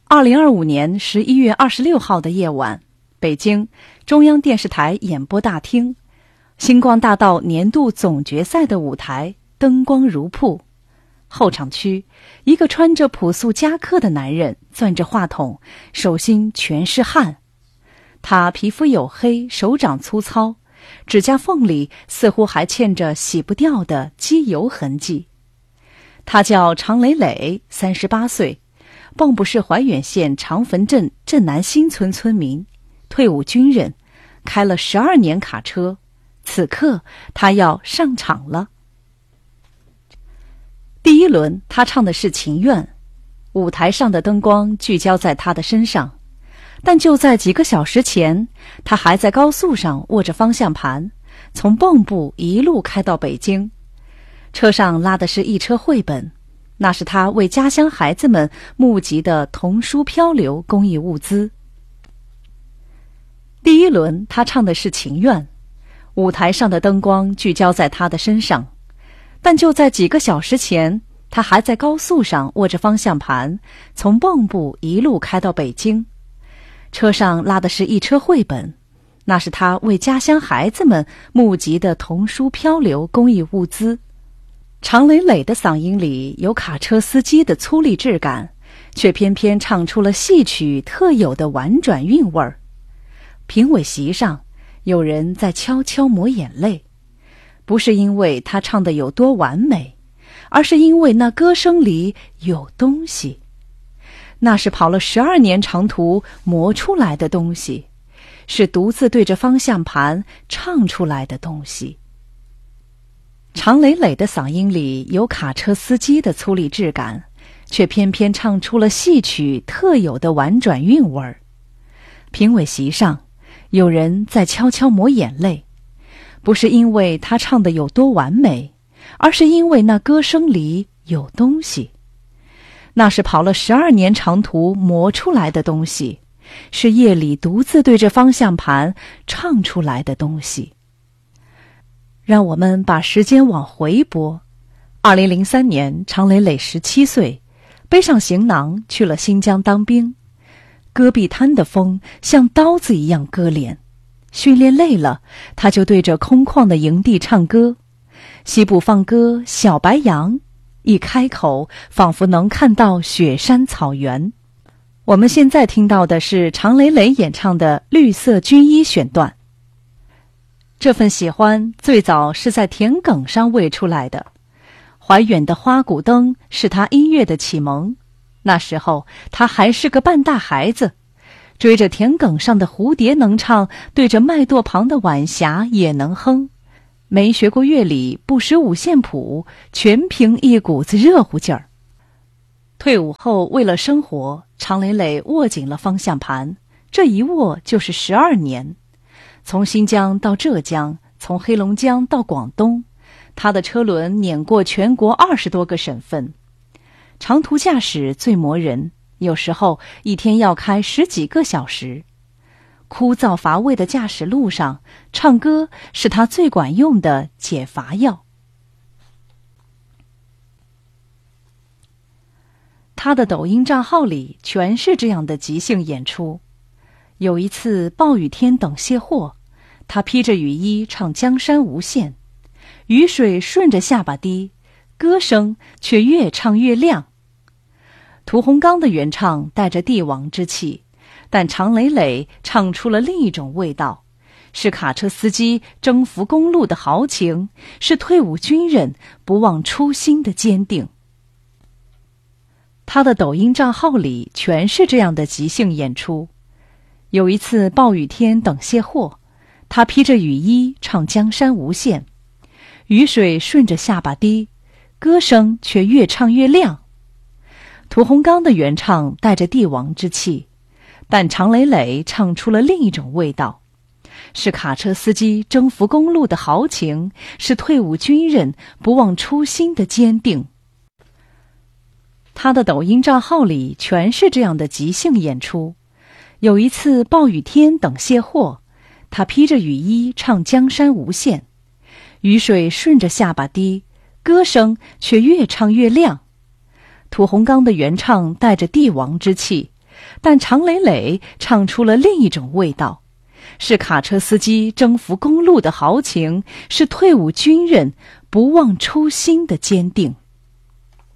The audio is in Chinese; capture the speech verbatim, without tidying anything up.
二零二五年十一月二十六号的夜晚，北京中央电视台演播大厅，星光大道年度总决赛的舞台灯光如瀑。后场区，一个穿着朴素夹克的男人攥着话筒，手心全是汗。他皮肤黝黑，手掌粗糙，指甲缝里似乎还嵌着洗不掉的机油痕迹。他叫常磊磊，三十八岁，蚌埠市怀远县长坟镇镇南新村村民，退伍军人，开了十二年卡车。此刻他要上场了。第一轮他唱的是情愿，舞台上的灯光聚焦在他的身上，但就在几个小时前，他还在高速上握着方向盘，从蚌埠一路开到北京。车上拉的是一车绘本，那是他为家乡孩子们募集的童书漂流公益物资。第一轮他唱的是情愿，舞台上的灯光聚焦在他的身上，但就在几个小时前，他还在高速上握着方向盘，从蚌埠一路开到北京。车上拉的是一车绘本，那是他为家乡孩子们募集的童书漂流公益物资。常磊磊的嗓音里有卡车司机的粗粝质感，却偏偏唱出了戏曲特有的婉转韵味儿。评委席上，有人在悄悄抹眼泪，不是因为他唱的有多完美，而是因为那歌声里有东西。那是跑了十二年长途磨出来的东西，是独自对着方向盘唱出来的东西。常磊磊的嗓音里有卡车司机的粗粝质感，却偏偏唱出了戏曲特有的婉转韵味儿。评委席上，有人在悄悄抹眼泪，不是因为他唱的有多完美，而是因为那歌声里有东西。那是跑了十二年长途磨出来的东西，是夜里独自对着方向盘唱出来的东西。让我们把时间往回拨。二零零三年，常磊磊十七岁，背上行囊去了新疆当兵。戈壁滩的风像刀子一样割脸，训练累了，他就对着空旷的营地唱歌。西部放歌《小白杨》，一开口仿佛能看到雪山草原。我们现在听到的是常磊磊演唱的《绿色军衣》选段。这份喜欢最早是在田埂上喂出来的，怀远的花鼓灯是他音乐的启蒙。那时候他还是个半大孩子，追着田埂上的蝴蝶能唱，对着麦垛旁的晚霞也能哼。没学过乐理，不识五线谱，全凭一股子热乎劲儿。退伍后为了生活，常磊磊握紧了方向盘，这一握就是十二年。从新疆到浙江，从黑龙江到广东，他的车轮碾过全国二十多个省份。长途驾驶最磨人，有时候一天要开十几个小时。枯燥乏味的驾驶路上，唱歌是他最管用的解乏药。他的抖音账号里全是这样的即兴演出。有一次暴雨天等卸货，他披着雨衣唱江山无限，雨水顺着下巴滴，歌声却越唱越亮。屠洪刚的原唱带着帝王之气，但常磊磊唱出了另一种味道，是卡车司机征服公路的豪情，是退伍军人不忘初心的坚定。他的抖音账号里全是这样的即兴演出。有一次暴雨天等卸货，他披着雨衣唱江山无限，雨水顺着下巴滴，歌声却越唱越亮。屠洪刚的原唱带着帝王之气，但常磊磊唱出了另一种味道，是卡车司机征服公路的豪情，是退伍军人不忘初心的坚定。他的抖音账号里全是这样的即兴演出。有一次暴雨天等卸货，他披着雨衣唱江山无限，雨水顺着下巴滴，歌声却越唱越亮。屠洪刚的原唱带着帝王之气， 但常磊磊唱出了另一种味道，是卡车司机征服公路的豪情，是退伍军人不忘初心的坚定。